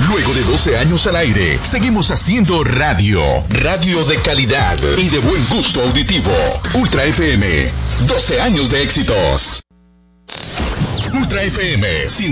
Luego de 12 años al aire, seguimos haciendo radio. Radio de calidad y de buen gusto auditivo. Ultra FM, 12 años de éxitos. Ultra FM,